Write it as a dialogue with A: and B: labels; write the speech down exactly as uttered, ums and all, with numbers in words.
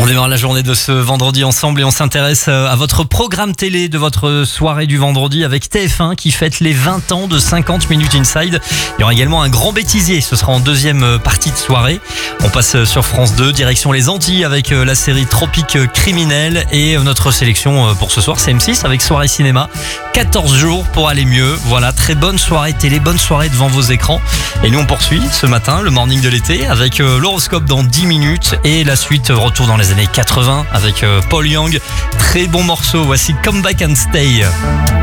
A: On démarre la journée de ce vendredi ensemble et on s'intéresse à votre programme télé de votre soirée du vendredi avec T F un qui fête les vingt ans de cinquante minutes inside. Il y aura également un grand bêtisier, ce sera en deuxième partie de soirée. On passe sur France deux, direction les Antilles avec la série Tropique criminel et notre sélection pour ce soir c'est M six avec soirée cinéma. quatorze jours pour aller mieux. Voilà, très bonne soirée télé, bonne soirée devant vos écrans. Et nous on poursuit ce matin le morning de l'été avec l'horoscope dans dix minutes et la suite retour dans les années quatre-vingts avec Paul Young. Très bon morceau, voici Come Back and Stay.